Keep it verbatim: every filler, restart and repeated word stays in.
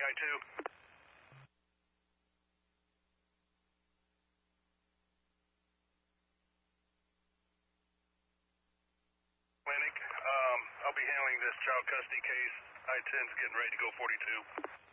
I two. Clinic, um, I'll be handling this child custody case. I ten's getting ready to go forty-two.